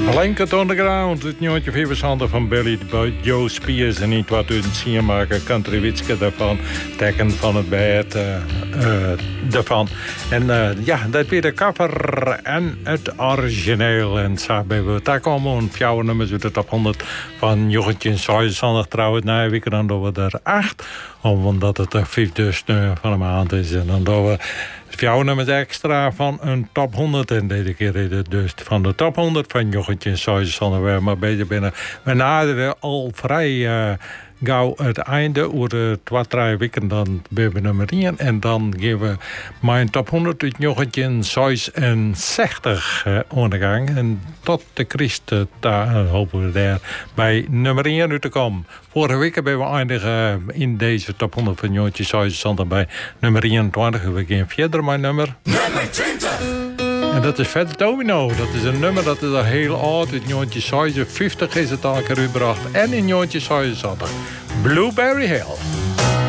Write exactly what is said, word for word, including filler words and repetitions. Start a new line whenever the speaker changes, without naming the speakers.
Blanket on the Ground, het nieuwtje vierenzwanzig van Billy Joe Spears. En in tweeduizend zeven maken Country Witske daarvan. Tekken van het bed uh, uh, daarvan. En uh, ja, dat weer de cover en het origineel. En zo hebben we daar komen een fjouwe nummers uit de top honderd van Jochentje Zuidzandig. Trouwens, na een week dan doen we er acht. Omdat het de vijfde van de maand is. En dan doen we fjouwe nummers extra van een top honderd. En deze keer is het dus van de top honderd van Jochentje Zuidzandig. We maar bezig binnen. We naderen al vrij uh, gauw het einde. Over de twee, drie weken dan ben we nummer één. En dan geven we mijn top honderd uit Jochentje zesenzeventig uh, ondergang. En tot de Christen daar uh, hopen we daar bij nummer één uit te komen. Vorige week hebben we eindigen in deze top honderd van Jochentje zesenzeventig bij nummer eenentwintig. We gaan verder mijn nummer. Nummer twintig. En dat is Fats Domino. Dat is een nummer dat is al heel oud. In Jochentje zesenvijftig is het al een keer uitgebracht. En in Jochentje zesenzeventig. Blueberry Hill.